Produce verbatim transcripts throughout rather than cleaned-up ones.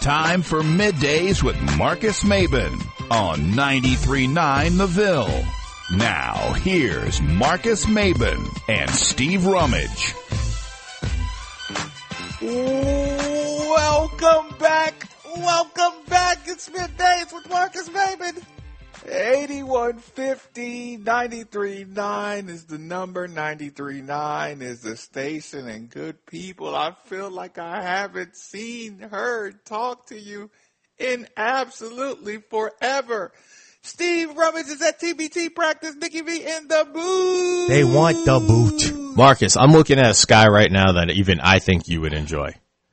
time for Middays with Marcus Maben on ninety-three point nine The Ville. Now, here's Marcus Maben and Steve Rummage. Welcome back. Welcome back. It's Middays with Marcus Maben. eighty-one fifty, ninety-three point nine is the number. ninety-three point nine is the station. And good people, I feel like I haven't seen, heard, talked to you in absolutely forever. Steve Rummage is at T B T practice. Nikki V in the booth. They want the boot. Marcus, I'm looking at a sky right now that even I think you would enjoy.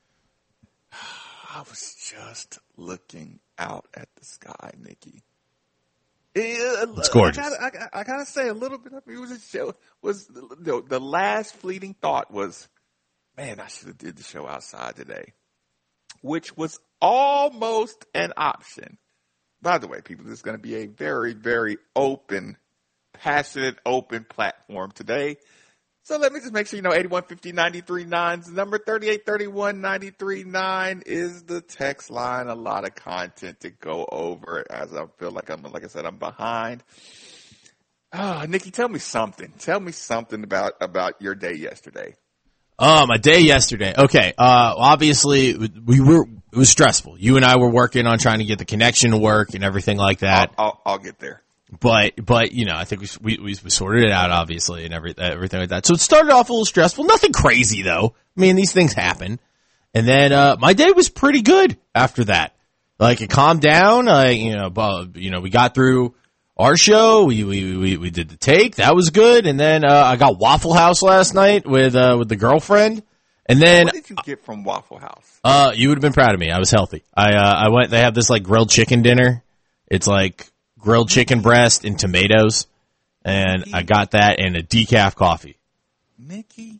I was just looking out at the sky, Nikki. It's gorgeous. I gotta, I, gotta, I gotta say a little bit of it was a show. Was the, the last fleeting thought was, man, I should have did the show outside today, which was almost an option. By the way, people, this is going to be a very, very open, passionate, open platform today. So let me just make sure you know eighty-one fifty, ninety-three point nine's number. Thirty-eight thirty-one, ninety-three point nine is the text line. A lot of content to go over as I feel like I'm, like I said, I'm behind. Oh, Nikki, tell me something. Tell me something about, about your day yesterday. Oh, my day yesterday. Okay. Uh, obviously we were, it was stressful. You and I were working on trying to get the connection to work and everything like that. I'll, I'll, I'll get there. But, but, you know, I think we, we, we sorted it out, obviously, and every, everything like that. So it started off a little stressful. Nothing crazy, though. I mean, these things happen. And then, uh, my day was pretty good after that. Like, it calmed down. I, you know, uh, you know, we got through our show. We, we, we, we did the take. That was good. And then, uh, I got Waffle House last night with, uh, with the girlfriend. And then. What did you get from Waffle House? Uh, you would have been proud of me. I was healthy. I, uh, I went, they have this, like, grilled chicken dinner. It's like, grilled chicken breast and tomatoes, and Mickey. I got that and a decaf coffee. Mickey,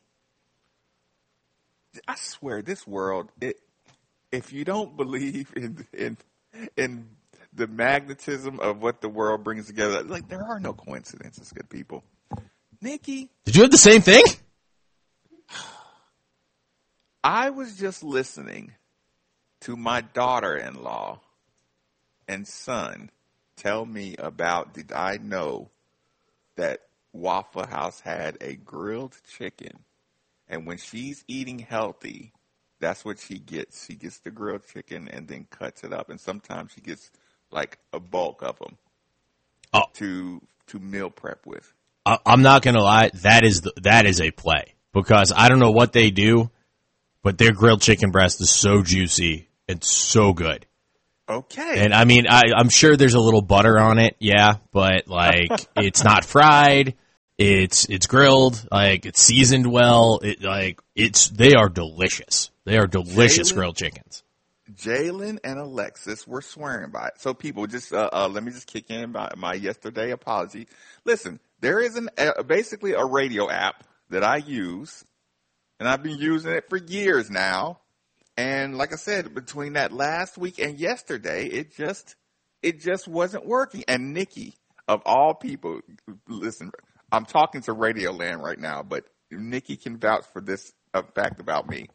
I swear this world, it, if you don't believe in, in, in the magnetism of what the world brings together, like there are no coincidences, good people. Nikki. Did you have the same thing? I was just listening to my daughter-in-law and son tell me about, did I know that Waffle House had a grilled chicken? And when she's eating healthy, that's what she gets. She gets the grilled chicken and then cuts it up. And sometimes she gets like a bulk of them oh. to to meal prep with. I, I'm not going to lie. That is the, that is a play because I don't know what they do, but their grilled chicken breast is so juicy and so good. Okay. And I mean, I, I'm sure there's a little butter on it, yeah, but like it's not fried, it's it's grilled, like it's seasoned well. It like it's they are delicious. They are delicious Jaylen, grilled chickens. Jalen and Alexis were swearing by it. So people, just uh, uh, let me just kick in my, my yesterday apology. Listen, there is an uh, basically a radio app that I use, and I've been using it for years now. And like I said, between that last week and yesterday, it just it just wasn't working. And Nikki, of all people, listen, I'm talking to Radio Land right now, but Nikki can vouch for this uh, fact about me.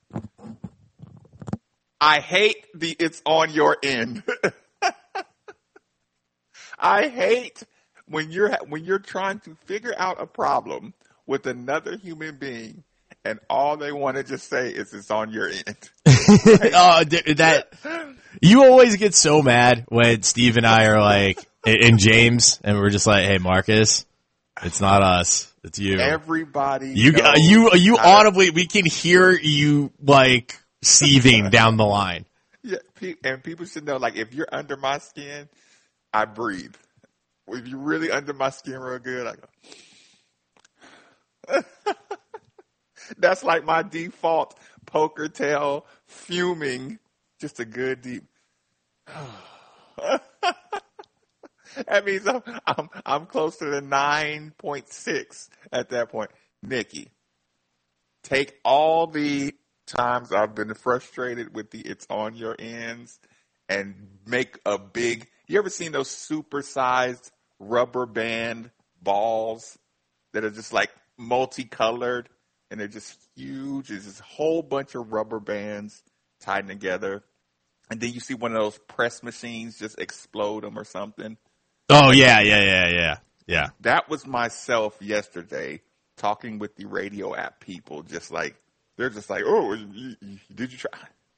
I hate the it's on your end. I hate when you're when you're trying to figure out a problem with another human being. And all they want to just say is it's on your end. Oh, that you always get so mad when Steve and I are like, and James, and we're just like, "Hey, Marcus, it's not us, it's you." Everybody, you knows you you how audibly, we can hear you like seething down the line. Yeah, and people should know, like, if you're under my skin, I breathe. If you're really under my skin real good, I go. That's like my default poker tail fuming, just a good deep. That means I'm, I'm I'm closer to nine point six at that point. Nikki, take all the times I've been frustrated with the it's on your ends and make a big. You ever seen those super-sized rubber band balls that are just like multicolored? And they're just huge. It's just a whole bunch of rubber bands tied together. and then you see one of those press machines just explode them or something. Oh, yeah, yeah, yeah, yeah, yeah. That was myself yesterday talking with the radio app people, just like, they're just like, oh, did you try?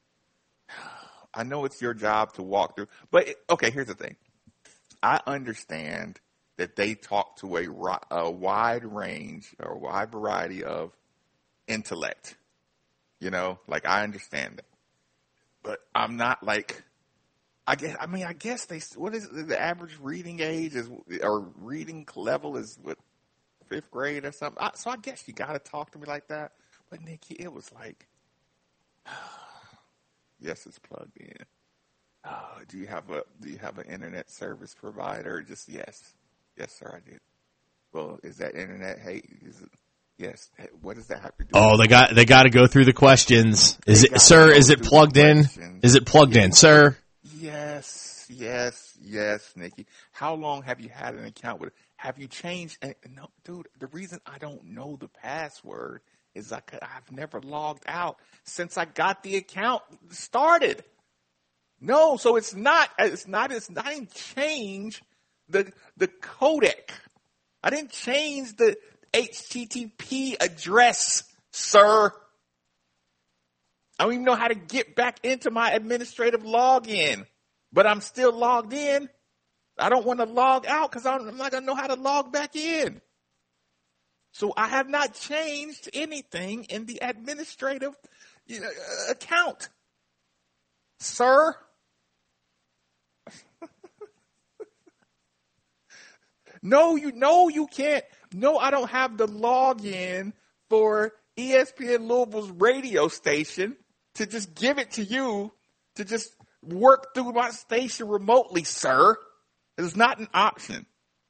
I know it's your job to walk through, but okay, here's the thing. I understand that they talk to a, a wide range or a wide variety of intellect. You know, like I understand that, but I'm not like, I guess, I mean, I guess they, what is it, the average reading age is, or reading level is what, fifth grade or something. I, so I guess you got to talk to me like that. But Nikki, it was like, yes, it's plugged in. Oh, do you have a, do you have an internet service provider? Just yes. Yes, sir, I did. Well, is that internet? Hey, is it, yes. Hey, what does that have to do? Oh, they got, they got to go through the questions. Is They it, gotta sir, go is it through the plugged in? questions. Is it plugged in, sir? Yes, yes, yes, Nikki. How long have you had an account with it? Have you changed? And, no, dude, the reason I don't know the password is I could, I've never logged out since I got the account started. No, so it's not, it's not, it's not, I didn't change the, the codec. I didn't change the H T T P address, sir. I don't even know how to get back into my administrative login, but I'm still logged in. I don't want to log out because I'm not going to know how to log back in. So I have not changed anything in the administrative you know, account, sir. No, you no, you can't. No, I don't have the login for E S P N Louisville's radio station to just give it to you to just work through my station remotely, sir. It's not an option.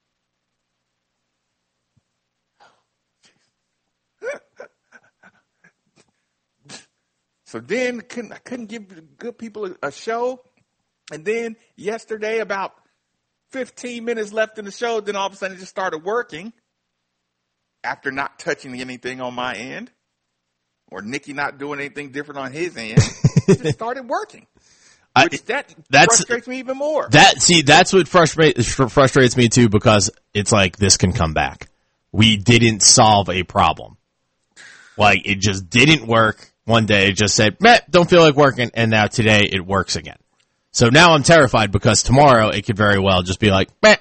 So then couldn't, I couldn't give good people a, a show. And then yesterday, about fifteen minutes left in the show, then all of a sudden it just started working after not touching anything on my end or Nikki not doing anything different on his end. It just started working. Which I, that that's, frustrates me even more. That see, that's what frustrates frustrates me too, because it's like this can come back. We didn't solve a problem. Like it just didn't work. One day it just said, "Meh, don't feel like working," and now today it works again. So now I'm terrified because tomorrow it could very well just be like, "Meh."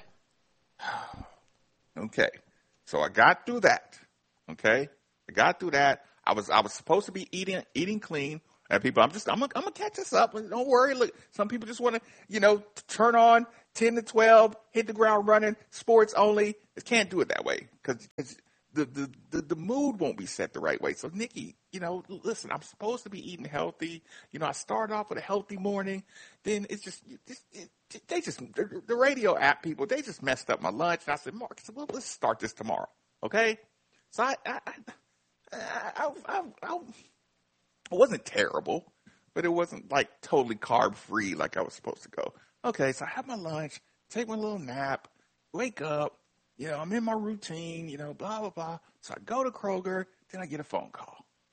Okay, so I got through that. Okay, I got through that. I was I was supposed to be eating eating clean. And people, I'm just, I'm gonna, I'm gonna catch this up. Don't worry. Look, some people just want to, you know, turn on ten to twelve, hit the ground running, sports only. It can't do it that way because the, the, the, the mood won't be set the right way. So, Nikki, you know, listen, I'm supposed to be eating healthy. You know, I start off with a healthy morning. Then it's just, just it, they just, the, the radio app people, they just messed up my lunch. And I said, Mark, well, let's start this tomorrow. Okay. So I, I, I, I, I, I It wasn't terrible, but it wasn't like totally carb free like I was supposed to go. Okay, so I have my lunch, take my little nap, wake up, you know, I'm in my routine, you know, blah, blah, blah. So I go to Kroger, then I get a phone call.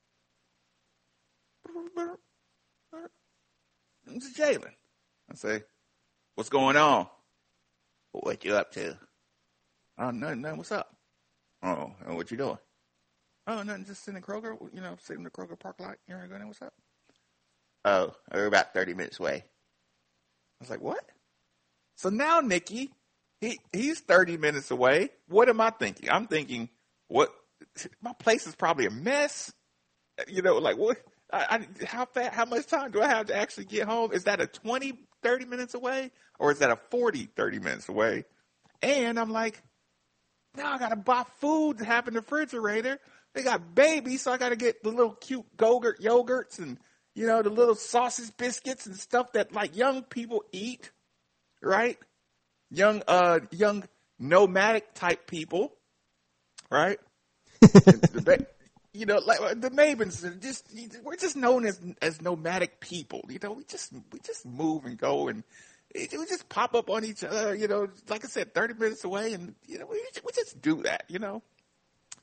It's Jalen. I say, what's going on? What you up to? Oh, nothing, nothing, what's up? Oh, what you doing? Oh, nothing, just sitting in Kroger, you know, sitting in the Kroger park lot. Here I go, what's up? Oh, we're about thirty minutes away. I was like, what? So now, Nikki, he he's thirty minutes away. What am I thinking? I'm thinking, what? My place is probably a mess. You know, like, what? I, I, how fast, how much time do I have to actually get home? Is that a twenty, thirty minutes away? Or is that a forty, thirty minutes away? And I'm like, now I got to buy food to have in the refrigerator. They got babies, so I got to get the little cute Go-Gurt yogurts and, you know, the little sausage biscuits and stuff that, like, young people eat, right? Young, uh, young nomadic type people, right? the, you know, like the Mabens, are just we're just known as as nomadic people. You know, we just we just move and go, and it, we just pop up on each other. You know, like I said, thirty minutes away, and you know, we we just do that. You know.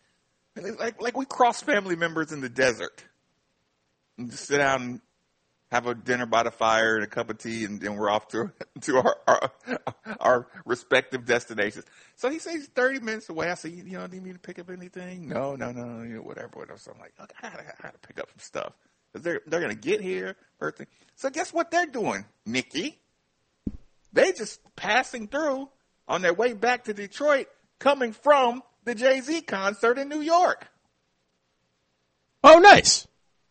Like like we cross family members in the desert and just sit down and have a dinner by the fire and a cup of tea, and then we're off to to our our, our respective destinations. So he says he's thirty minutes away. I said, you, you know, need me to pick up anything? No, no, no, you know, whatever, whatever. So I'm like, okay, I gotta, I gotta pick up some stuff. They're they're gonna get here. First thing. So guess what they're doing, Nikki? They just passing through on their way back to Detroit, coming from the Jay-Z concert in New York. Oh, nice.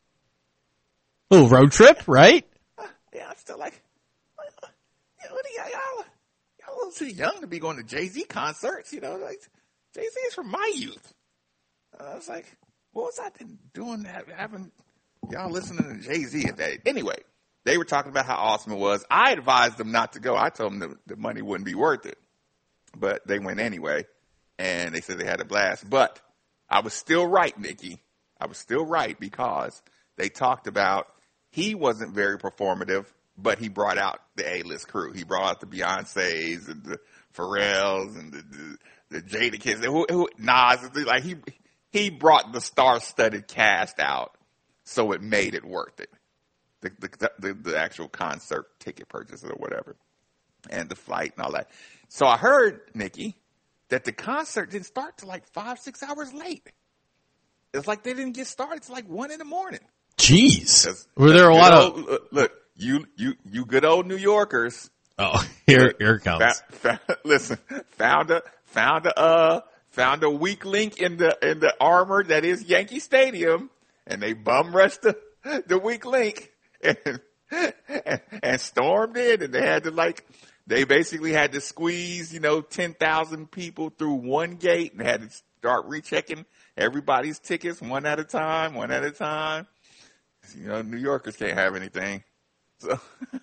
Little road trip, right? Uh, yeah, I'm still like, uh, you know, what are y'all, y'all, y'all a little too young to be going to Jay-Z concerts, you know, like, Jay-Z is from my youth. Uh, I was like, what was I doing having y'all listening to Jay-Z at that? Anyway, they were talking about how awesome it was. I advised them not to go. I told them the, the money wouldn't be worth it, but they went anyway, and they said they had a blast. But I was still right, Nikki. I was still right because they talked about he wasn't very performative, but he brought out the A-list crew. He brought out the Beyoncés and the Pharrells and the, the, the Jadakiss, who, who, Nas. Like he, he brought the star-studded cast out, so it made it worth it. The, the, the, the actual concert ticket purchases or whatever, and the flight and all that. So I heard, Nikki, that the concert didn't start till like five, six hours late. It's like they didn't get started till like one in the morning. Jeez. Were there a lot old, of... Look, look, you, you, you good old New Yorkers. Oh, here, here it comes. Found, found, listen, found a, found a, uh, found a weak link in the, in the armor that is Yankee Stadium, and they bum rushed the, the weak link and, and, and stormed in, and they had to like, they basically had to squeeze, you know, ten thousand people through one gate and had to start rechecking everybody's tickets one at a time, one at a time. You know, New Yorkers can't have anything. So,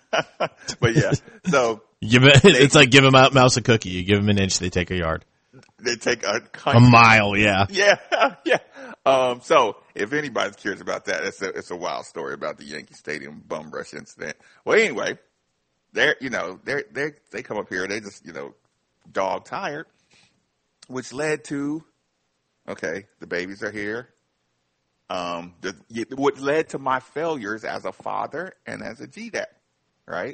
but yeah, so. Give it, they, it's like give them a mouse a cookie. You give them an inch, they take a yard. They take a country. A mile, yeah. Yeah, yeah. Um, so if anybody's curious about that, it's a, it's a wild story about the Yankee Stadium bum rush incident. Well, anyway, they're, you know, they're, they they come up here, they just, you know, dog tired, which led to, okay, the babies are here. Um, the, what led to my failures as a father and as a G D A D, right?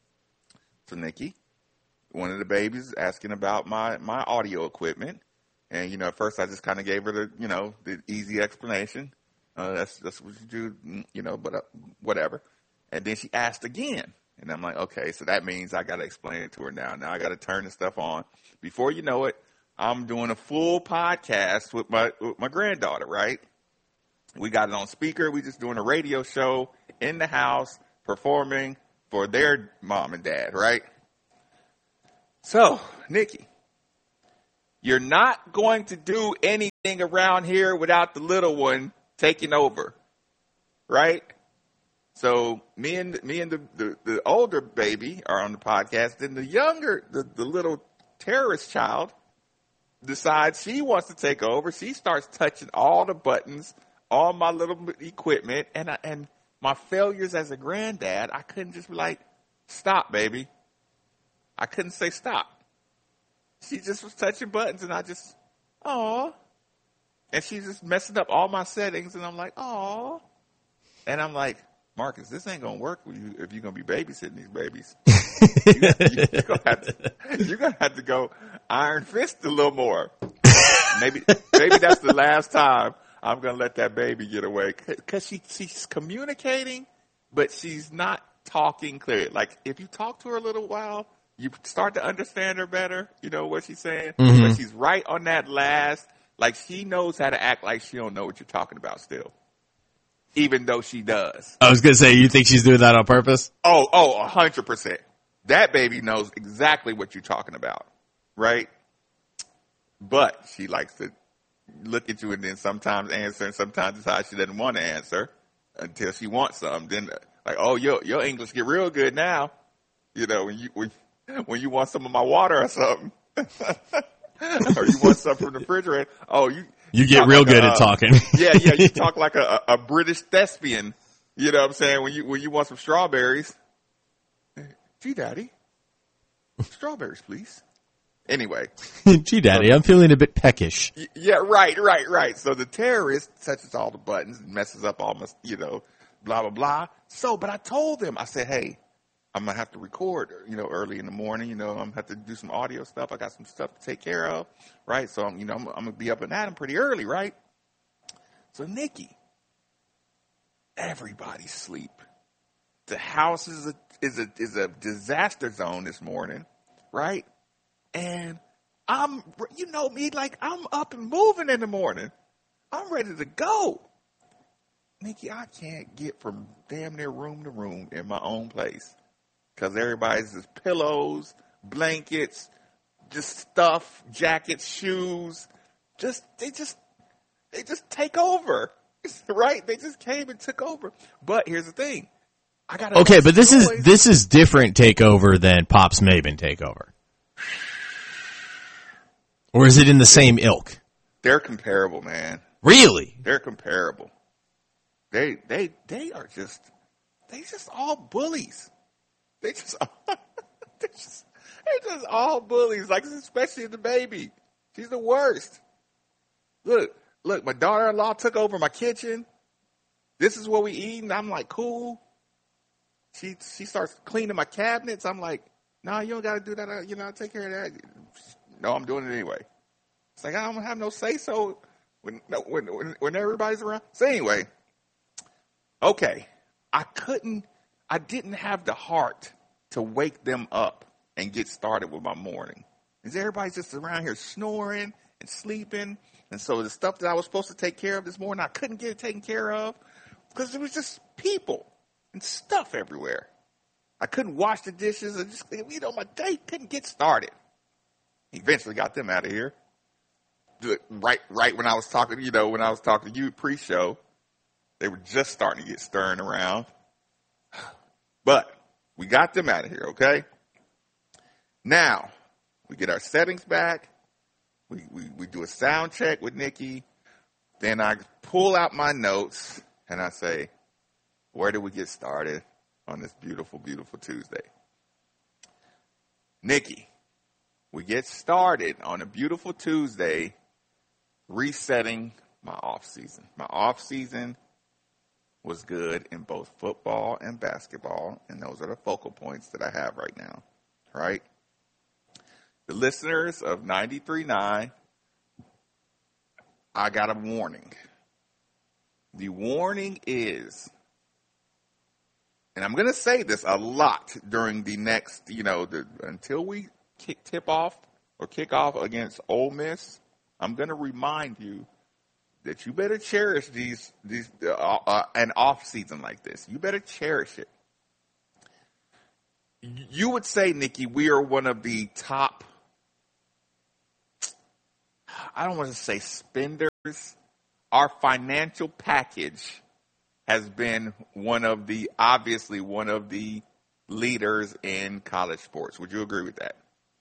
So Nikki, one of the babies asking about my, my audio equipment. And, you know, at first I just kind of gave her the, you know, the easy explanation. Uh, that's, that's what you do, you know, but uh, whatever. And then she asked again. And I'm like, okay, so that means I got to explain it to her now. Now I got to turn the stuff on. Before you know it, I'm doing a full podcast with my, with my granddaughter, right? We got it on speaker. We just doing a radio show in the house performing for their mom and dad, right? So, Nikki, you're not going to do anything around here without the little one taking over, right? So me and me and the, the, the older baby are on the podcast. Then the younger, the, the little terrorist child decides she wants to take over. She starts touching all the buttons, all my little equipment, and I, and my failures as a granddad. I couldn't just be like, stop, baby. I couldn't say stop. She just was touching buttons, and I just, aw. And she's just messing up all my settings, and I'm like, aw. And I'm like, Marcus, this ain't gonna work if, you, if you're gonna be babysitting these babies. you, you, you're, gonna have to, you're gonna have to go iron fist a little more. Maybe, maybe that's the last time I'm gonna let that baby get away, because she she's communicating, but she's not talking clear. Like if you talk to her a little while, you start to understand her better. You know what she's saying, mm-hmm. But she's right on that last. Like she knows how to act like she don't know what you're talking about still. Even though she does. I was going to say, you think she's doing that on purpose? Oh, oh, a hundred percent. That baby knows exactly what you're talking about, right? But she likes to look at you and then sometimes answer, and sometimes decide she doesn't want to answer until she wants some. Then, like, oh, your your English get real good now. You know, when you when, when you want some of my water or something, or you want something from the refrigerator. Oh, you. You, you get real like good a, at talking. yeah, yeah. You talk like a, a British thespian. You know what I'm saying? When you when you want some strawberries. Gee, Daddy. Strawberries, please. Anyway. Gee, Daddy, I'm feeling a bit peckish. Yeah, right, right, right. So the terrorist touches all the buttons and messes up all my, you know, blah, blah, blah. So, but I told them, I said, hey, I'm going to have to record, you know, early in the morning. You know, I'm going to have to do some audio stuff. I got some stuff to take care of, right? So, I'm, you know, I'm, I'm going to be up and at 'em pretty early, right? So, Nikki, everybody's asleep. The house is a, is a, is a disaster zone this morning, right? And I'm, you know me, like I'm up and moving in the morning. I'm ready to go. Nikki, I can't get from damn near room to room in my own place. Because everybody's just pillows, blankets, just stuff, jackets, shoes. Just, they just, they just take over. Right? They just came and took over. But here's the thing. I got Okay, but this is, this is different takeover than Pops Maben takeover. Or is it in the same ilk? They're comparable, man. Really? They're comparable. They, they, they are just, they just all bullies. They just, they're just, they're just all bullies, like especially the baby. She's the worst. Look, look, my daughter-in-law took over my kitchen. This is what we eat, and I'm like, cool. She she starts cleaning my cabinets. I'm like, no, nah, you don't got to do that. You know, I'll take care of that. No, I'm doing it anyway. It's like I don't have no say so when when when, when everybody's around. So anyway, okay, I couldn't. I didn't have the heart to wake them up and get started with my morning. Because everybody's just around here snoring and sleeping. And so the stuff that I was supposed to take care of this morning, I couldn't get it taken care of because there was just people and stuff everywhere. I couldn't wash the dishes. And just, you know, my day couldn't get started. Eventually got them out of here. Right, right when I was talking, you know, when I was talking to you pre-show, they were just starting to get stirring around. But we got them out of here, okay? Now, we get our settings back. We, we, we do a sound check with Nikki. Then I pull out my notes, and I say, where did we get started on this beautiful, beautiful Tuesday? Nikki, we get started on a beautiful Tuesday resetting my off season. My off season was good in both football and basketball, and those are the focal points that I have right now, right? The listeners of ninety-three point nine, I got a warning. The warning is, and I'm going to say this a lot during the next, you know, the, until we kick, tip off or kick off against Ole Miss, I'm going to remind you that you better cherish these, these uh, uh, an off season like this. You better cherish it. You would say, Nikki, we are one of the top, I don't want to say spenders. Our financial package has been one of the, obviously one of the leaders in college sports. Would you agree with that?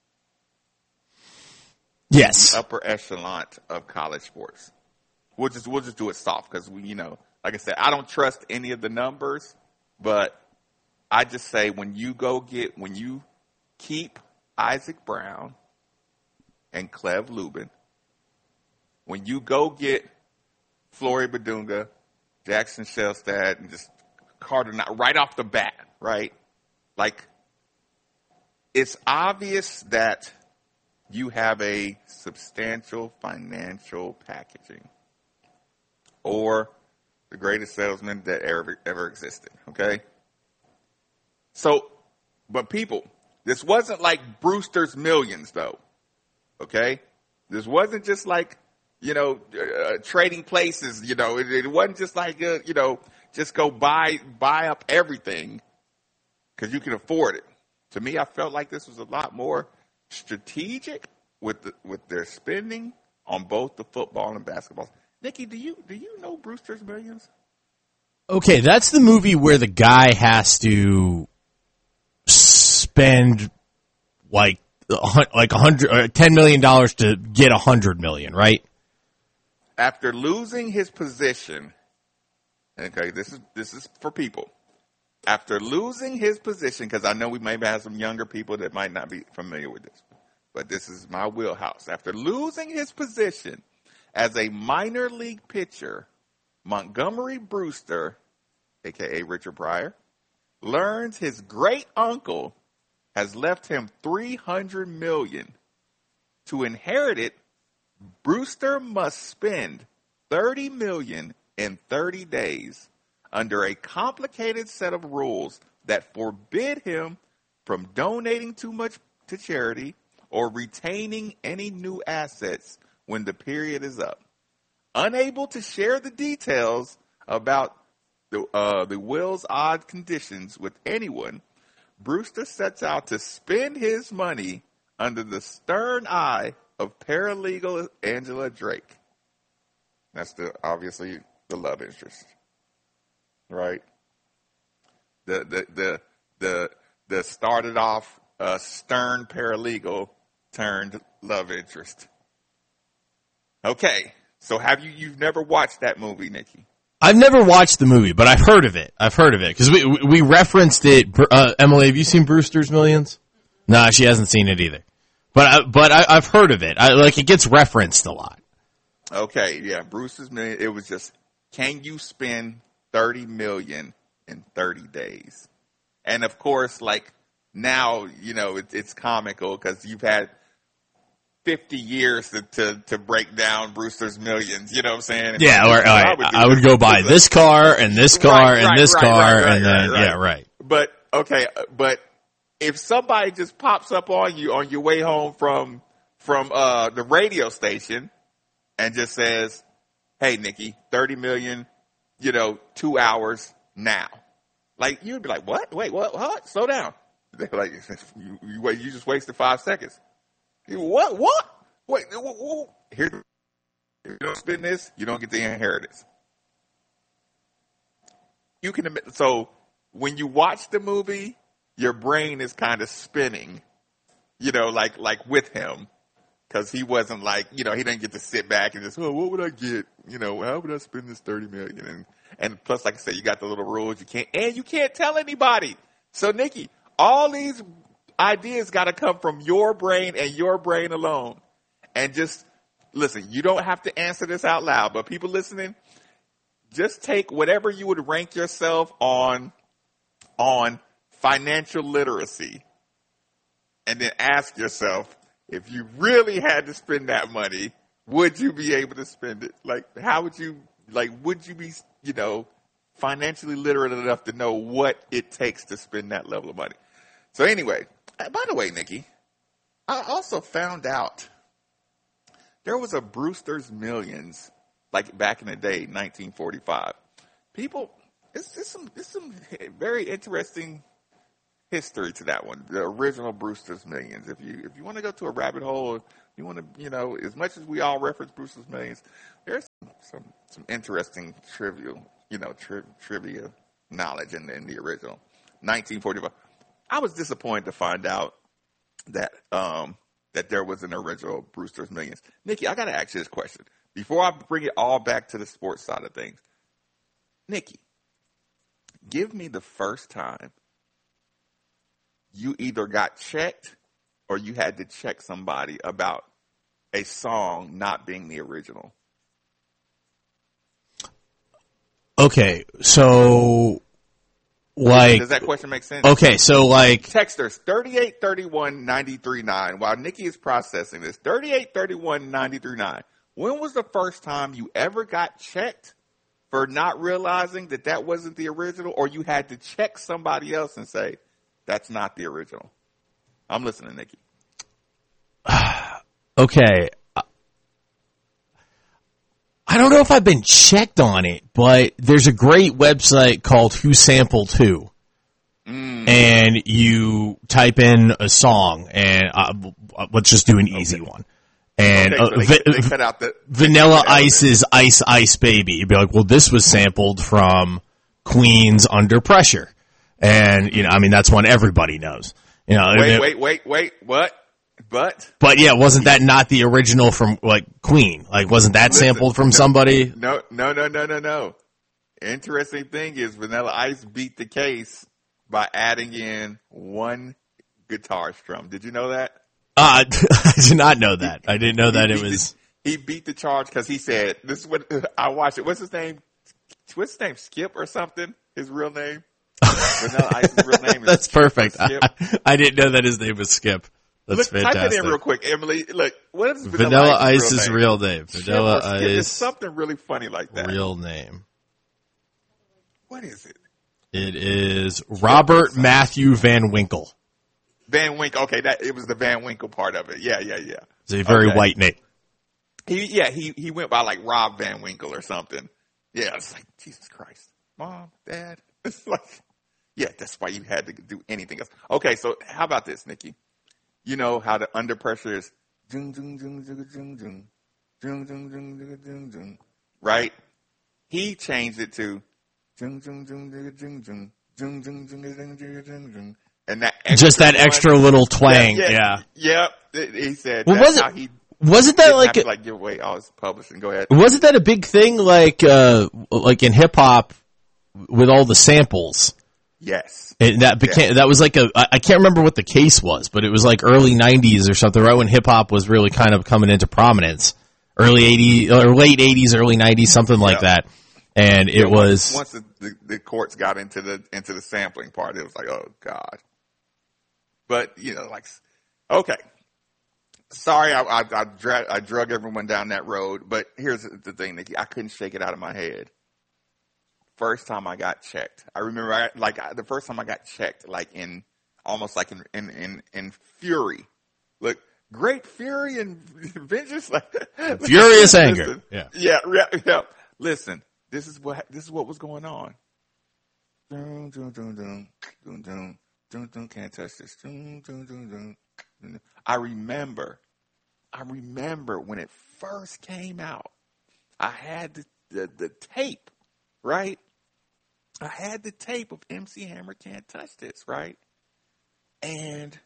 Yes. The upper echelon of college sports. We'll just we'll just do it soft because we, you know, like I said, I don't trust any of the numbers, but I just say when you go get when you keep Isaac Brown and Cleve Lubin, when you go get Flory Badunga, Jackson Shellstad, and just Carter right off the bat, right? Like it's obvious that you have a substantial financial packaging. Or the greatest salesman that ever ever existed, okay? So, but people, this wasn't like Brewster's Millions, though, okay? This wasn't just like, you know, uh, trading places, you know. It, it wasn't just like, uh, you know, just go buy buy up everything because you can afford it. To me, I felt like this was a lot more strategic with the, with their spending on both the football and basketball. Nikki, do you do you know Brewster's Millions? Okay, that's the movie where the guy has to spend like like a hundred or ten million dollars to get a hundred million, right? After losing his position, okay, this is this is for people. After losing his position, because I know we may have some younger people that might not be familiar with this, but this is my wheelhouse. After losing his position as a minor league pitcher, Montgomery Brewster a k a. Richard Pryor, learns his great uncle has left him three hundred million dollars. To inherit it, Brewster must spend thirty million dollars in thirty days under a complicated set of rules that forbid him from donating too much to charity or retaining any new assets when the period is up. Unable to share the details about the, uh, the will's odd conditions with anyone, Brewster sets out to spend his money under the stern eye of paralegal Angela Drake. That's the obviously the love interest, right? The the the the the started off uh, stern paralegal turned love interest. Okay, so have you you've never watched that movie, Nikki? I've never watched the movie, but I've heard of it. I've heard of it because we we referenced it. Uh, Emily, have you seen Brewster's Millions? Nah, she hasn't seen it either. But I, but I, I've heard of it. I, like it gets referenced a lot. Okay, yeah, Brewster's Millions. It was just, can you spend thirty million in thirty days? And of course, like now, you know, it, it's comical because you've had fifty years to, to to break down Brewster's Millions. You know what I'm saying? Yeah, or, I, I, would, I would go buy this car and this car right, and right, this right, car right, right, and then right, right. yeah, right. But okay, but. If somebody just pops up on you on your way home from from uh, the radio station and just says, "Hey, Nikki, thirty million, you know, two hours now," like you'd be like, "What? Wait, what? What? Slow down." They're like, "You, you wait, you just wasted five seconds." You, what? What? Wait, what, what? Here, if you don't spend this, you don't get the inheritance. You can admit. So when you watch the movie, your brain is kind of spinning, you know, like like with him, because he wasn't like, you know, he didn't get to sit back and just, oh, what would I get? You know, how would I spend this thirty million dollars? And and plus, like I said, you got the little rules. You can't, and you can't tell anybody. So, Nikki, all these ideas got to come from your brain and your brain alone. And just listen, you don't have to answer this out loud, but people listening, just take whatever you would rank yourself on on. financial literacy, and then ask yourself, if you really had to spend that money, would you be able to spend it? Like, how would you, like, would you be, you know, financially literate enough to know what it takes to spend that level of money? So anyway, by the way, Nikki, I also found out there was a Brewster's Millions, like back in the day, nineteen forty-five. People, it's, it's some, it's some very interesting history to that one, the original Brewster's Millions. If you if you want to go to a rabbit hole, you want to, you know, as much as we all reference Brewster's Millions, there's some some, some interesting trivial, you know, tri- trivia knowledge in, in the original nineteen forty-five. I was disappointed to find out that um that there was an original Brewster's Millions. Nikki, I got to ask you this question before I bring it all back to the sports side of things. Nikki, give me the first time you either got checked or you had to check somebody about a song not being the original. Okay, so like, does that question make sense? Okay, so like, texters thirty-eight thirty-one ninety-three nine. While Nikki is processing this, thirty-eight thirty-one ninety-three nine. When was the first time you ever got checked for not realizing that that wasn't the original, or you had to check somebody else and say, that's not the original? I'm listening, Nikki. Okay. I don't know if I've been checked on it, but there's a great website called Who Sampled Who. Mm. And you type in a song, and uh, let's just do an easy okay. one. And okay, so uh, they, they cut out the, Vanilla Ice's Ice Ice Baby. You'd be like, well, this was sampled from Queen's Under Pressure. And, you know, I mean, that's one everybody knows. You know, wait, it, wait, wait, wait, what? But? But yeah, wasn't that not the original from, like, Queen? Like, wasn't that Listen, sampled from no, somebody? No, no, no, no, no, no. Interesting thing is Vanilla Ice beat the case by adding in one guitar strum. Did you know that? Uh, I did not know that. I didn't know that it was. The, he beat the charge because he said, this is what I watched it. What's his name? What's his name? Skip or something? His real name. Vanilla Ice's real name is That's perfect. Skip. I, I didn't know that his name was Skip. That's Look, fantastic. type it in real quick, Emily. Look, what is Vanilla, Vanilla Ice's Ice's real real name. name? Vanilla Skip or Skip is Ice. something really funny like that. Real name. What is it? It is Robert Matthew Van Winkle. Van Winkle. Okay, that it was the Van Winkle part of it. Yeah, yeah, yeah. It's a very Okay. white name. He, yeah, he he went by like Rob Van Winkle or something. Yeah, it's like Jesus Christ, Mom, Dad. It's like, yeah, that's why you had to do anything else. Okay, so how about this, Nikki? You know how the under pressure is, ding, ding, ding, ding, ding, ding, ding, ding, ding, ding, ding, ding, right? He changed it to, ding, ding, ding, ding, ding, ding, ding, ding, ding, ding, ding, ding, ding, and that Just that one- extra little twang. Yeah. yeah. Yep. He said Well, that's was it- how he Wasn't that didn't like have to, a, like give away all his publishing. Go ahead. wasn't that a big thing like uh like in hip hop with all the samples? Yes. And that became that was like a I I can't remember what the case was, but it was like early nineties or something, right when hip hop was really kind of coming into prominence. Early eighties or late eighties, early nineties, something like Yeah. that. And it Yeah, was once, once the, the, the courts got into the into the sampling part, it was like, oh God. But you know, like, okay. Sorry, I I, I, dra- I drug everyone down that road. But here's the thing, Nikki, I couldn't shake it out of my head. First time I got checked, I remember I, like I, the first time I got checked, like in almost like in in in, in fury. Look, great fury and vengeance, like furious listen, anger. Yeah. yeah, yeah, yeah. Listen, this is what this is what was going on. Dun, dun, dun, dun, dun, dun, dun, dun, can't touch this. Dun, dun, dun, dun, dun. I remember, I remember when it first came out. I had the the, the tape, right? I had the tape of M C Hammer Can't Touch This, right? And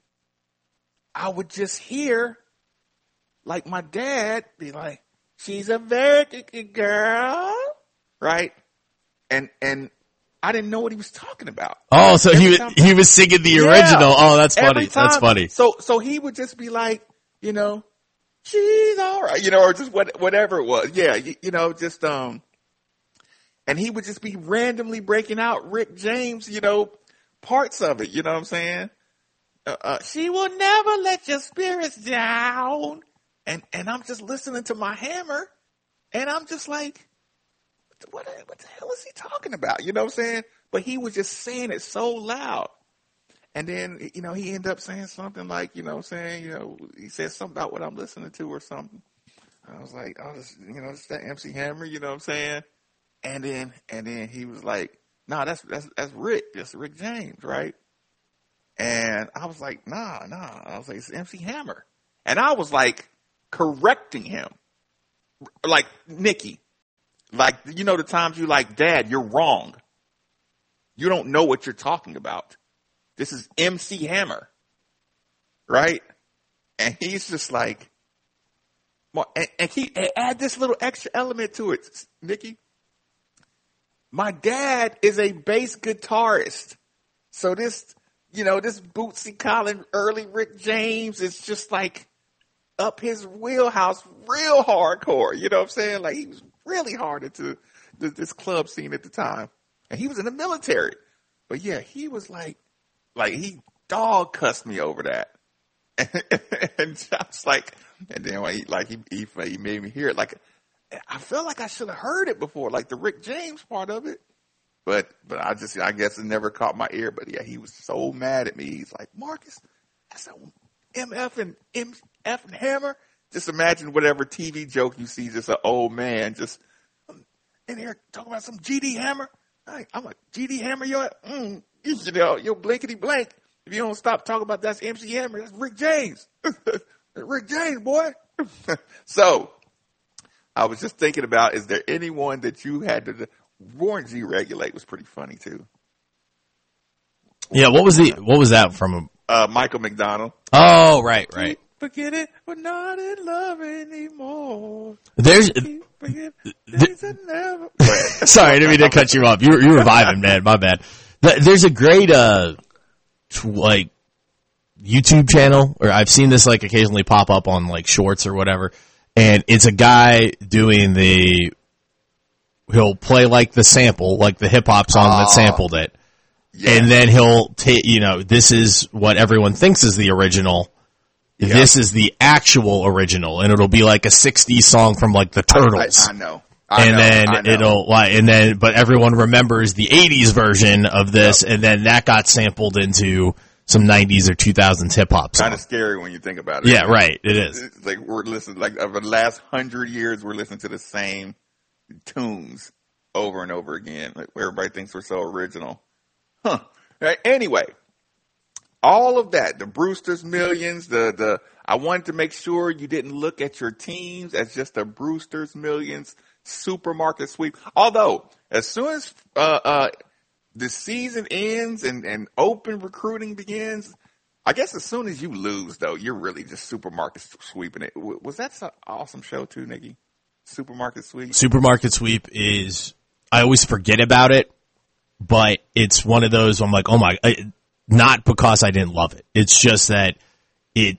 I would just hear, like my dad be like, "She's a very good girl," right? And and I didn't know what he was talking about. Oh, so Every he was time- he was singing the Yeah. original. Oh, that's funny. Every time- That's funny. So so he would just be like, you know, she's all right, you know, or just what whatever it was. Yeah, you, you know, just um, and he would just be randomly breaking out Rick James, you know, parts of it. You know what I'm saying? Uh, uh, she will never let your spirits down. And and I'm just listening to my Hammer, and I'm just like, what the, what the hell is he talking about? You know what I'm saying? But he was just saying it so loud. And then, you know, he ended up saying something like, you know what I'm saying, you know, he said something about what I'm listening to or something. I was like, oh, this, you know, it's that M C Hammer, you know what I'm saying? And then, and then he was like, nah, that's, that's, that's Rick, that's Rick James, right? And I was like, nah, nah. I was like, it's M C Hammer. And I was like correcting him. Like, Nikki, like, you know, the times you like, Dad, you're wrong. You don't know what you're talking about. This is M C Hammer, right? And he's just like, well, and, and he and add this little extra element to it, Nikki. My dad is a bass guitarist, so this, you know, this Bootsy Collins, early Rick James is just like up his wheelhouse, real hardcore. You know what I'm saying? Like he was really hard into the, this club scene at the time, and he was in the military. But yeah, he was like. Like he dog cussed me over that, and I was like, and then when he like he, he he made me hear it. Like I felt like I should have heard it before, like the Rick James part of it, but but I just I guess it never caught my ear. But yeah, he was so mad at me. He's like, Marcus, that's a M F and M F and Hammer. Just imagine whatever T V joke you see, just an old man just in here talking about some G D Hammer. I, I'm a G D Hammer, yo. Mm. You know, you're blankety blank. If you don't stop talking about that's M C Hammer, that's Rick James. Rick James, boy. So, I was just thinking about, is there anyone that you had to, Warren G. Regulate was pretty funny too. Yeah, what was the, what was that from him? Uh, Michael McDonald. Oh, right, right. Forget it, we're not in love anymore. There's, Forget things that never. sorry, I didn't mean to cut you off. You were, you were vibing, man. My bad. There's a great, uh, like, YouTube channel, or I've seen this, like, occasionally pop up on, like, shorts or whatever, and it's a guy doing the he'll play like the sample, like the hip hop song that sampled it. Yeah. And then he'll take, you know, this is what everyone thinks is the original. Yeah. This is the actual original, and it'll be like a sixties song from like the Turtles. I, I, I know. I and know, then I know. it'll like, and then, but everyone remembers the eighties version of this, yep. and then that got sampled into some nineties or two thousands hip hop song. Kind of scary when you think about it. Yeah, right. It is. It's like we're listening, like over the last hundred years, we're listening to the same tunes over and over again. Like everybody thinks we're so original. Huh. Right, anyway, all of that, the Brewster's Millions, the, the, I wanted to make sure you didn't look at your teams as just a Brewster's Millions supermarket sweep. Although, as soon as, uh, uh, the season ends and, and open recruiting begins, I guess as soon as you lose, though, you're really just supermarket sweeping it. Was that an awesome show too, Nikki? Supermarket Sweep? Supermarket Sweep is, I always forget about it, but it's one of those, I'm like, oh my, I, not because I didn't love it. It's just that it,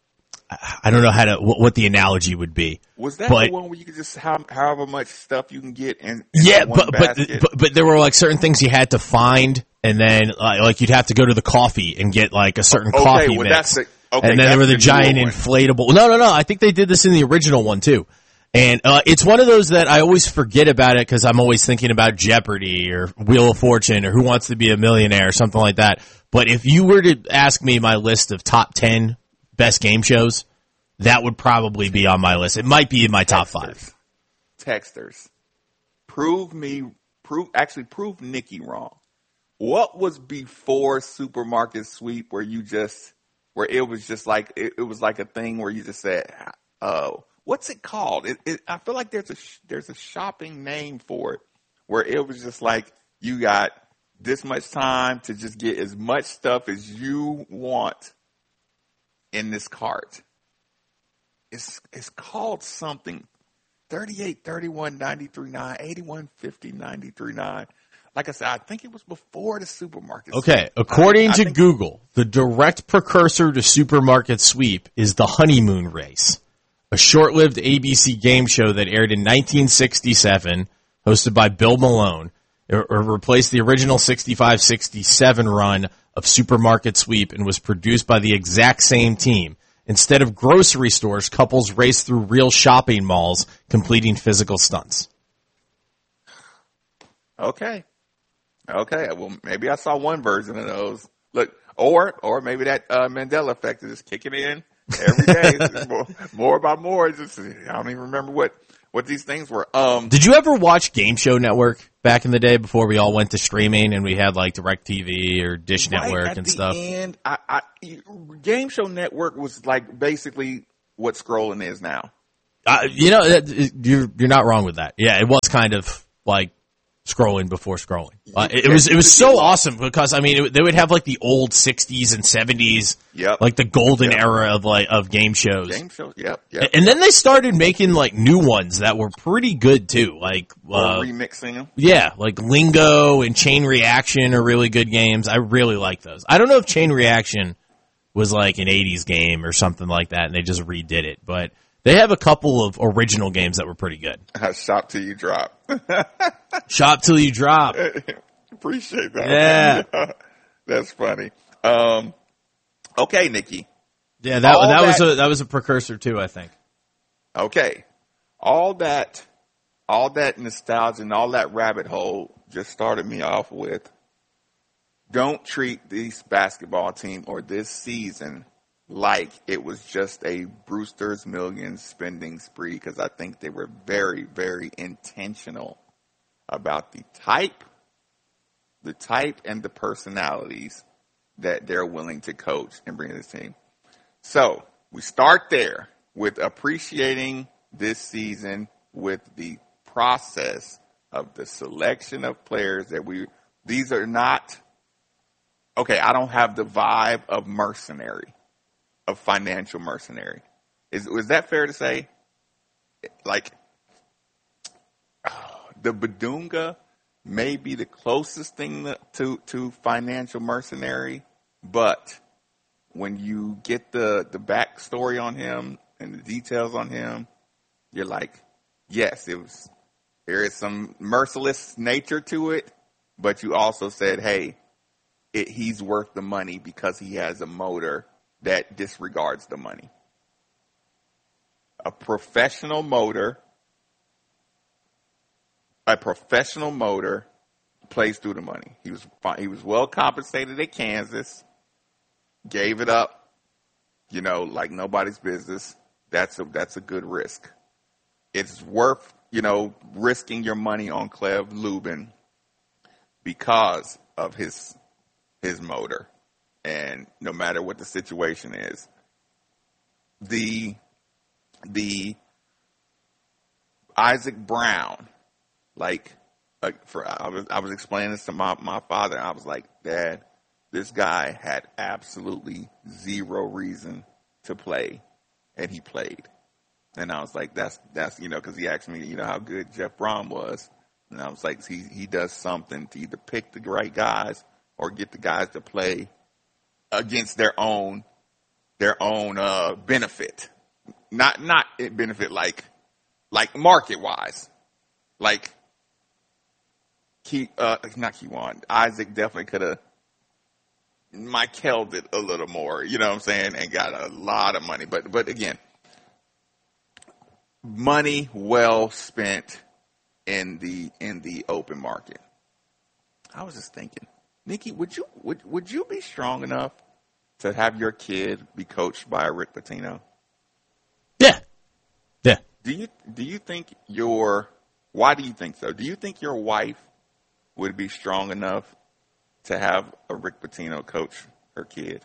I don't know how to, what, what the analogy would be. Was that but, the one where you could just have however much stuff you can get in, in yeah, one but, basket? but, but, but there were like certain things you had to find, and then uh, like you'd have to go to the coffee and get like a certain okay, coffee well, mix. That's the, okay, and then there were the, the giant inflatable. No, no, no. I think they did this in the original one too. And uh, it's one of those that I always forget about it because I'm always thinking about Jeopardy or Wheel of Fortune or Who Wants to Be a Millionaire or something like that. But if you were to ask me my list of top ten best game shows, that would probably be on my list. It might be in my top five. Texters, prove me, prove actually prove Nikki wrong. What was before Supermarket Sweep where you just where it was just like it, it was like a thing where you just said, oh. What's it called? It, it, I feel like there's a there's a shopping name for it where it was just like you got this much time to just get as much stuff as you want in this cart. It's it's called something thirty-eight, thirty-one, ninety-three, nine, eighty-one, fifty, ninety-three, nine. Like I said, I think it was before the Supermarket Sweep. Okay, according I, I to think, Google, the direct precursor to Supermarket Sweep is the Honeymoon Race, a short-lived A B C game show that aired in nineteen sixty-seven, hosted by Bill Malone, or, or replaced the original sixty-five sixty-seven run of Supermarket Sweep and was produced by the exact same team. Instead of grocery stores, couples raced through real shopping malls, completing physical stunts. Okay. Okay. Well, maybe I saw one version of those. Look, or or maybe that uh, Mandela effect is just kicking in. Every day, it's more, more by more. It's just, I don't even remember what, what these things were. Um, Did you ever watch Game Show Network back in the day before we all went to streaming and we had like DirecTV or Dish right Network at and the stuff? End, I, I, Game Show Network was like basically what scrolling is now. Uh, you know, you're you're not wrong with that. Yeah, it was kind of like scrolling before scrolling. Uh, it, it was it was so awesome because I mean it, they would have like the old sixties and seventies, yep. like the golden yep. era of like of game shows. Game shows, yep, yep. And then they started making like new ones that were pretty good too, like uh, remixing them. Yeah, like Lingo and Chain Reaction are really good games. I really like those. I don't know if Chain Reaction was like an eighties game or something like that, and they just redid it, but. They have a couple of original games that were pretty good. Shop till you drop. Shop till you drop. Appreciate that. Yeah. That's funny. Um, okay, Nikki. Yeah, that that, that was a that was a precursor too, I think. Okay. All that all that nostalgia and all that rabbit hole just started me off with don't treat this basketball team or this season like it was just a Brewster's Millions spending spree, because I think they were very, very intentional about the type, the type and the personalities that they're willing to coach and bring to this team. So we start there with appreciating this season with the process of the selection of players that we, these are not, okay, I don't have the vibe of mercenary. Of financial mercenary. Is is that fair to say? Like, the Badunga may be the closest thing to, to financial mercenary, but when you get the, the backstory on him and the details on him, you're like, yes, it was there is some merciless nature to it, but you also said, hey, it, he's worth the money because he has a motor that disregards the money. A professional motor, a professional motor plays through the money. He was fine. He was well compensated at Kansas, gave it up, you know, like nobody's business. That's a, that's a good risk. It's worth, you know, risking your money on Cleve Lubin because of his his motor. And no matter what the situation is, the the Isaac Brown, like, like for I was I was explaining this to my, my father. I was like, Dad, this guy had absolutely zero reason to play, and he played. And I was like, that's, that's, you know, cause he asked me, you know, how good Jeff Brom was. And I was like, he, he does something to either pick the right guys or get the guys to play against their own, their own, uh, benefit. Not, not benefit like, like market wise. Like, Key, uh, not Keywan. Isaac definitely could have Michael'd it a little more, you know what I'm saying? And got a lot of money. But, but again, money well spent in the in the open market. I was just thinking, Nikki, would you would would you be strong enough to have your kid be coached by a Rick Pitino? Yeah, yeah. Do you do you think your why do you think so? Do you think your wife would be strong enough to have a Rick Pitino coach her kid?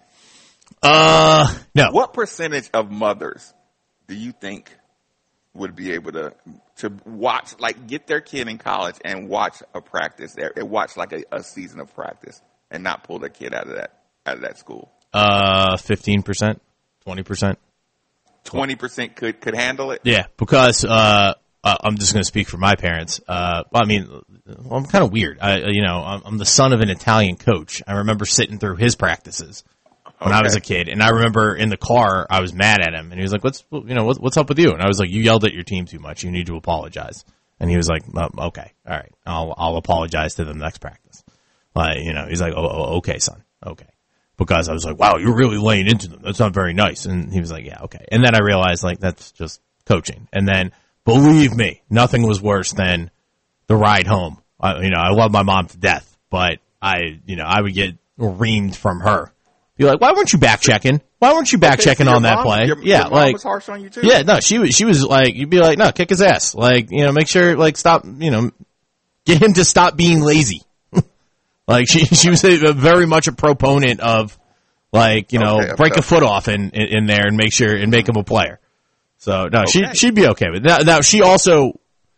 Uh, no. What percentage of mothers do you think would be able to to watch, like, get their kid in college and watch a practice, and watch like a, a season of practice, and not pull their kid out of that out of that school? Uh, fifteen percent, twenty percent. Twenty percent could could handle it. Yeah, because uh, uh I'm just going to speak for my parents. Uh, I mean, well, I'm kind of weird. I, you know, I'm, I'm the son of an Italian coach. I remember sitting through his practices when Okay. I was a kid, and I remember in the car I was mad at him, and he was like, "What's you know what, what's up with you?" And I was like, "You yelled at your team too much. You need to apologize." And he was like, oh, "Okay, all right, I'll I'll apologize to them next practice." Like, you know, he's like, "Oh, oh, okay, son, okay." Because I was like, "Wow, you're really laying into them. That's not very nice." And he was like, "Yeah, okay." And then I realized, like, that's just coaching. And then, believe me, nothing was worse than the ride home. I, you know, I love my mom to death, but I, you know, I would get reamed from her. Be like, why weren't you back checking? Why weren't you back Okay, checking so your on that mom- play? Your, yeah, your mom like, was harsh on you too. yeah, no, she was, she was like, you'd be like, no, kick his ass. Like, you know, make sure, like, stop, you know, get him to stop being lazy. Like, she, she was a, a very much a proponent of, like, you know, Okay, break a okay. foot off in, in, in there and make sure, and make him a player. So, no, she, Okay. she'd be okay with it. Now, now, she also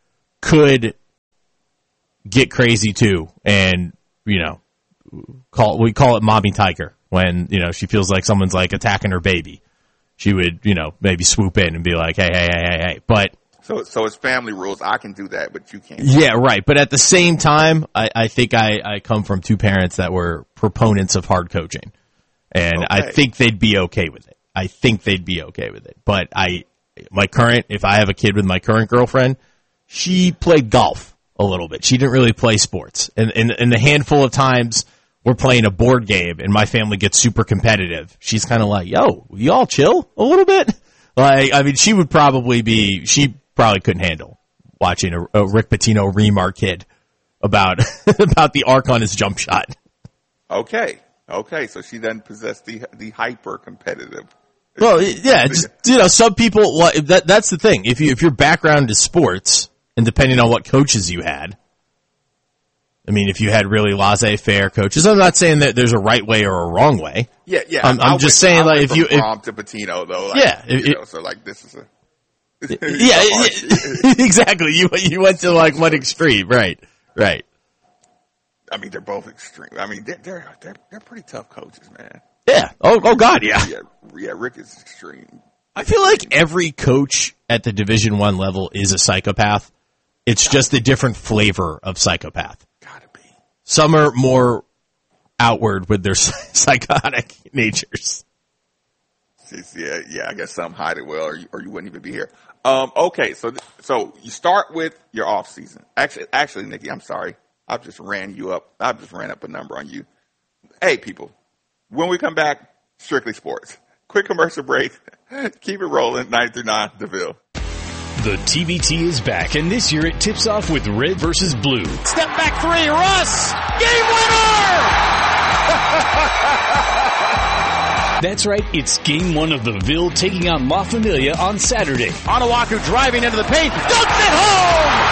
could get crazy too, and, you know, call, we call it mommy tiger when, you know, she feels like someone's like attacking her baby. She would, you know, maybe swoop in and be like, hey, hey, hey, hey, hey. But, So so it's family rules. I can do that, but you can't. yeah, right. But at the same time, I, I think I, I come from two parents that were proponents of hard coaching. And I Okay. think they'd be okay with it. I think they'd be okay with it. But I, my current, if I have a kid with my current girlfriend, she played golf a little bit. She didn't really play sports. And in and, and the handful of times we're playing a board game and my family gets super competitive, she's kind of like, yo, you all chill a little bit? Like, I mean, she would probably be, she probably couldn't handle watching a, a Rick Pitino ream our kid about, about the arc on his jump shot. Okay. Okay. So she doesn't possess the the hyper competitive. Well, yeah, just, you know, some people, well, that, that's the thing. If you, if your background is sports, and depending on what coaches you had, I mean, if you had really laissez-faire coaches, I'm not saying that there's a right way or a wrong way. Yeah, yeah. I'm, I'm I went- just saying, I like, went if from you, if, Brom to Patino, though. Like, Yeah, if- you know, so like this is a. yeah, yeah, exactly. You, you went to like one extreme, right, right. I mean, they're both extreme. I mean, they're they're they're, they're pretty tough coaches, man. Yeah. Oh, oh God, yeah. Yeah, yeah. Rick is extreme. I feel like every coach at the Division One level is a psychopath. It's just a different flavor of psychopath. Gotta be. Some are more outward with their psychotic natures. yeah, yeah. I guess some hide it well, or you, or you wouldn't even be here. Um, okay, so th- so you start with your off season. Actually, actually, Nikki, I'm sorry. I've just ran you up. I've just ran up a number on you. Hey, people, when we come back, strictly sports. Quick commercial break. Keep it rolling. ninety-three point nine The Ville. The T B T is back, and this year it tips off with red versus blue. Step back three, Russ! Game winner! That's right, it's game one of the Ville taking on La Familia on Saturday. Onuaku driving into the paint, dunks it home!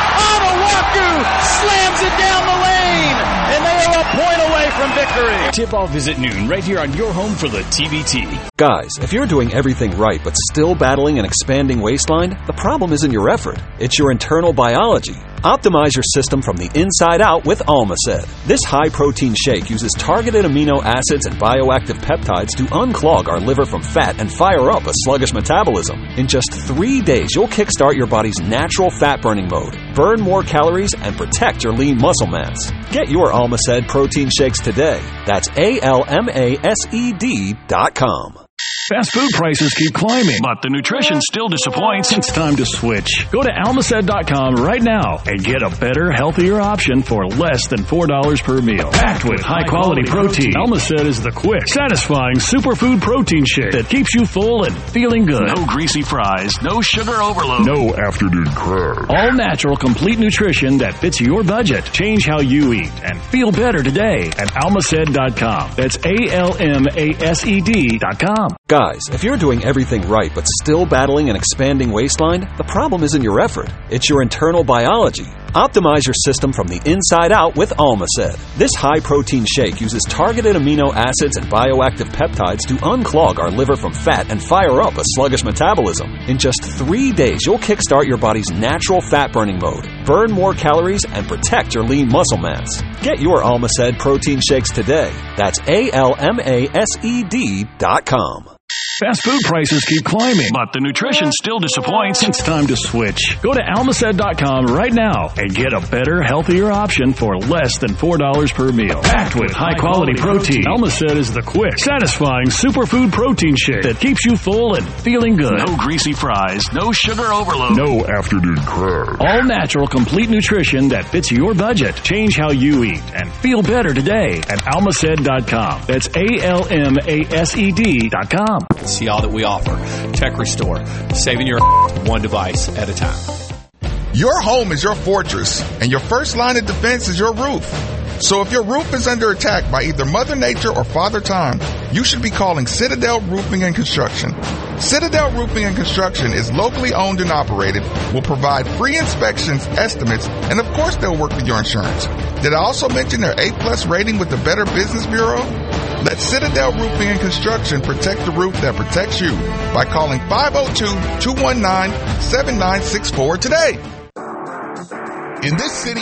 Onuaku slams it down the lane, and they are a point away from victory. Tip-off is at noon, right here on your home for the T B T. Guys, if you're doing everything right but still battling an expanding waistline, the problem isn't your effort. It's your internal biology. Optimize your system from the inside out with Almaced. This high-protein shake uses targeted amino acids and bioactive peptides to unclog our liver from fat and fire up a sluggish metabolism. In just three days, you'll kickstart your body's natural fat-burning mode, burn more calories, and protect your lean muscle mass. Get your Almaced protein shakes today. That's A L M A S E D dot com. Fast food prices keep climbing, but the nutrition still disappoints. It's time to switch. Go to Almaced dot com right now and get a better, healthier option for less than four dollars per meal. Packed with high-quality protein, Almaced is the quick, satisfying superfood protein shake that keeps you full and feeling good. No greasy fries, no sugar overload, no afternoon crab. All natural, complete nutrition that fits your budget. Change how you eat and feel better today at Almaced dot com. That's A L M A S E D dot com. Guys, if you're doing everything right but still battling an expanding waistline, the problem isn't your effort. It's your internal biology. Optimize your system from the inside out with Almaced. This high-protein shake uses targeted amino acids and bioactive peptides to unclog our liver from fat and fire up a sluggish metabolism. In just three days, you'll kickstart your body's natural fat-burning mode, burn more calories, and protect your lean muscle mass. Get your Almaced protein shakes today. That's A L M A S E D dot com. Fast food prices keep climbing, but the nutrition still disappoints. It's time to switch. Go to Almaced dot com right now and get a better, healthier option for less than four dollars per meal. Packed with high-quality protein, Almaced is the quick, satisfying superfood protein shake that keeps you full and feeling good. No greasy fries, no sugar overload, no afternoon crab. All natural, complete nutrition that fits your budget. Change how you eat and feel better today at Almaced dot com. That's A L M A S E D dot com. See all that we offer. Tech Restore, saving your one device at a time. Your home is your fortress, and your first line of defense is your roof. So if your roof is under attack by either Mother Nature or Father Time, you should be calling Citadel Roofing and Construction. Citadel Roofing and Construction is locally owned and operated, will provide free inspections, estimates, and of course they'll work with your insurance. Did I also mention their A plus rating with the Better Business Bureau? Let Citadel Roofing and Construction protect the roof that protects you by calling five oh two, two one nine, seven nine six four today. In this city,